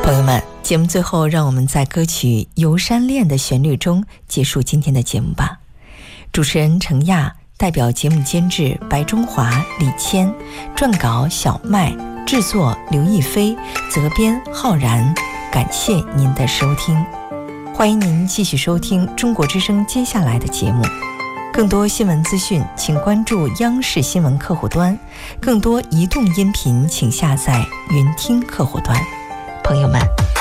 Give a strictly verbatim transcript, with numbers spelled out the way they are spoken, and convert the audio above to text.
朋友们，节目最后让我们在歌曲《游山恋》的旋律中结束今天的节目吧。主持人程亚，代表节目监制白中华、李谦，撰稿小麦，制作刘亦菲，责编浩然。感谢您的收听，欢迎您继续收听中国之声接下来的节目。更多新闻资讯请关注央视新闻客户端，更多移动音频请下载云听客户端。朋友们。